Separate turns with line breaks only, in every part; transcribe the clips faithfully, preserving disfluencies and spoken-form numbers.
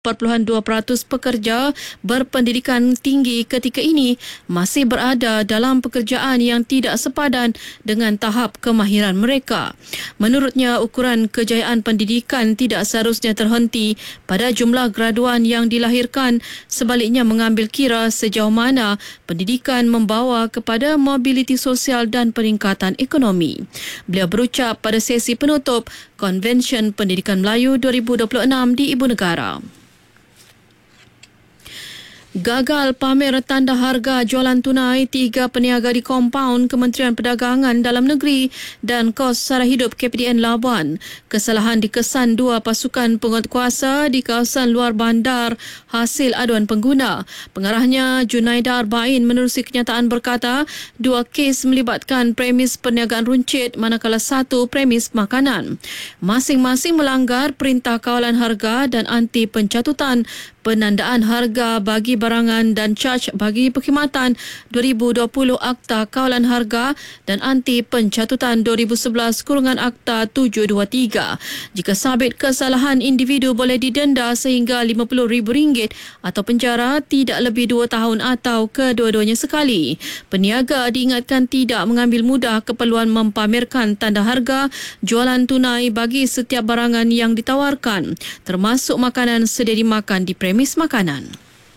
perpuluhan dua peratus pekerja berpendidikan tinggi ketika ini masih berada dalam pekerjaan yang tidak sepadan dengan tahap kemahiran mereka. Menurutnya, ukuran kejayaan pendidikan tidak seharusnya terhenti pada jumlah graduan yang dilahirkan, sebaliknya mengambil kira sejauh mana pendidikan membawa kepada mobiliti sosial dan peningkatan ekonomi. Beliau berucap pada sesi penutup Konvensyen Pendidikan Melayu dua ribu dua puluh enam di Ibu Negara. Gagal pamer tanda harga jualan tunai tiga peniaga di kompaun Kementerian Perdagangan Dalam Negeri dan Kos Sara Hidup K P D N Labuan. Kesalahan dikesan dua pasukan penguatkuasa di kawasan luar bandar hasil aduan pengguna. Pengarahnya Junaida Arba'in menerusi kenyataan berkata dua kes melibatkan premis perniagaan runcit manakala satu premis makanan. Masing-masing melanggar Perintah Kawalan Harga dan Anti Pencatutan Penandaan Harga bagi Barangan dan Caj bagi Perkhidmatan dua ribu dua puluh Akta Kawalan Harga dan Anti Pencatutan dua ribu sebelas kurungan Akta tujuh dua tiga. Jika sabit kesalahan, individu boleh didenda sehingga lima puluh ribu ringgit atau penjara tidak lebih dua tahun atau kedua-duanya sekali. Peniaga diingatkan tidak mengambil mudah keperluan mempamerkan tanda harga jualan tunai bagi setiap barangan yang ditawarkan, termasuk makanan sedia dimakan di premis makanan.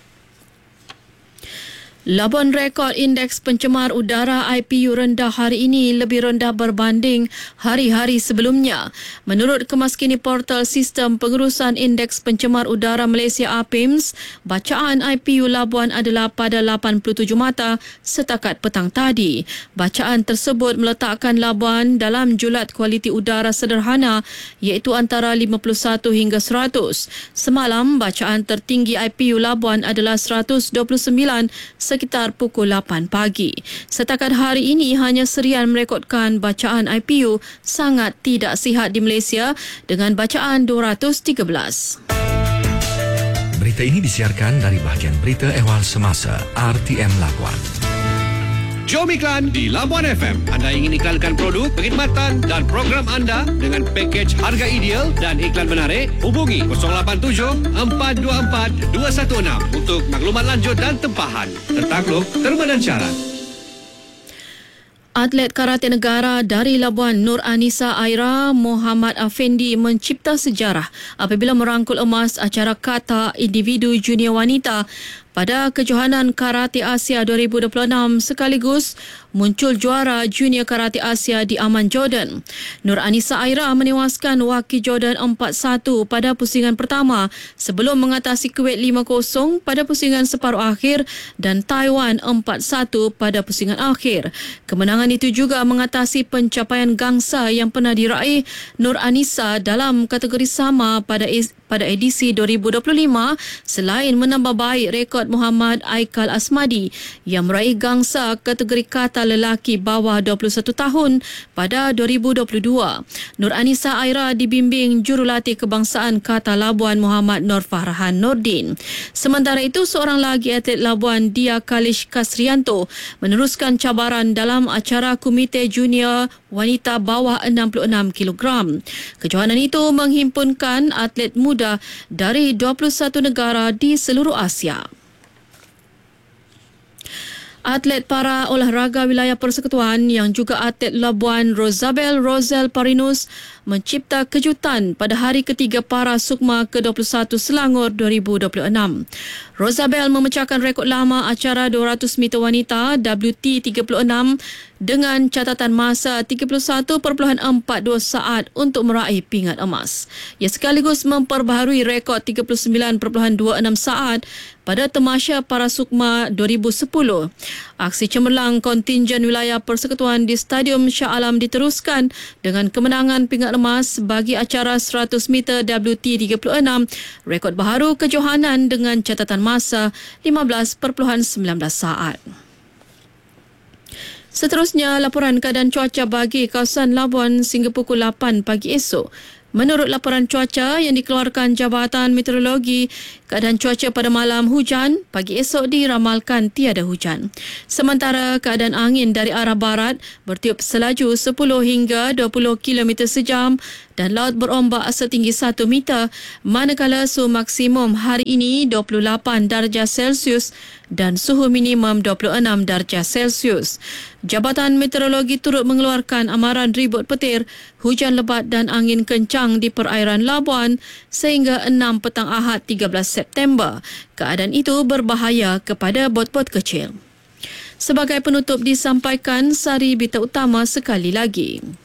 Labuan rekod indeks pencemar udara I P U rendah hari ini lebih rendah berbanding hari-hari sebelumnya. Menurut Kemaskini Portal Sistem Pengurusan Indeks Pencemar Udara Malaysia A P I M S, bacaan I P U Labuan adalah pada lapan puluh tujuh mata setakat petang tadi. Bacaan tersebut meletakkan Labuan dalam julat kualiti udara sederhana iaitu antara lima puluh satu hingga seratus. Semalam, bacaan tertinggi I P U Labuan adalah seratus dua puluh sembilan sekitar pukul lapan pagi. Setakat hari ini hanya Serian merekodkan bacaan I P U sangat tidak sihat di Malaysia dengan bacaan dua ratus tiga belas.
Berita ini disiarkan dari bahagian berita ehwal semasa R T M Labuan.
Jom iklan di Labuan F M. Anda ingin iklankan produk, perkhidmatan dan program anda dengan pakej harga ideal dan iklan menarik? Hubungi kosong lapan tujuh empat dua empat dua satu enam untuk maklumat lanjut dan tempahan. Tertakluk terma dan syarat.
Atlet karate negara dari Labuan Nur Anisa Aira Muhammad Afendi mencipta sejarah apabila merangkul emas acara kata individu junior wanita pada kejohanan Karate Asia dua ribu dua puluh enam sekaligus muncul juara Junior Karate Asia di Amman, Jordan. Nur Anisa Aira menewaskan wakil Jordan empat satu pada pusingan pertama sebelum mengatasi Kuwait lima kosong pada pusingan separuh akhir dan Taiwan empat satu pada pusingan akhir. Kemenangan itu juga mengatasi pencapaian gangsa yang pernah diraih Nur Anisa dalam kategori sama pada pada edisi dua ribu dua puluh lima selain menambah baik rekod Muhammad Aikal Asmadi yang meraih gangsa kategori kata lelaki bawah dua puluh satu tahun pada dua ribu dua puluh dua. Nur Anisa Aira dibimbing jurulatih kebangsaan kata Labuan Muhammad Nur Fahrahan Nordin. Sementara itu, seorang lagi atlet Labuan, Dia Kalish Kasrianto, meneruskan cabaran dalam acara Komite Junior Wanita bawah enam puluh enam kilogram. Kejohanan itu menghimpunkan atlet muda dari dua puluh satu negara di seluruh Asia. Atlet para olahraga wilayah persekutuan yang juga atlet Labuan, Rosabel Rosel Parinus, mencipta kejutan pada hari ketiga para Sukma ke dua puluh satu Selangor dua ribu dua puluh enam. Rosabel memecahkan rekod lama acara dua ratus meter wanita W T tiga puluh enam dengan catatan masa tiga puluh satu perpuluhan empat dua saat untuk meraih pingat emas. Ia sekaligus memperbaharui rekod tiga puluh sembilan perpuluhan dua enam saat pada Tamasya Para Sukma dua ribu sepuluh. Aksi cemerlang kontingen wilayah persekutuan di Stadium Shah Alam diteruskan dengan kemenangan pingat emas bagi acara seratus meter W T tiga puluh enam, rekod baharu kejohanan dengan catatan masa lima belas perpuluhan sembilan belas saat. Seterusnya, laporan keadaan cuaca bagi kawasan Labuan sehingga pukul lapan pagi esok. Menurut laporan cuaca yang dikeluarkan Jabatan Meteorologi, keadaan cuaca pada malam hujan, pagi esok diramalkan tiada hujan. Sementara keadaan angin dari arah barat bertiup selaju sepuluh hingga dua puluh kilometer sejam dan laut berombak setinggi satu meter, manakala suhu maksimum hari ini dua puluh lapan darjah Celsius dan suhu minimum dua puluh enam darjah Celsius. Jabatan Meteorologi turut mengeluarkan amaran ribut petir, hujan lebat dan angin kencang di perairan Labuan sehingga enam petang Ahad tiga belas September. Keadaan itu berbahaya kepada bot-bot kecil. Sebagai penutup disampaikan sari berita utama sekali lagi.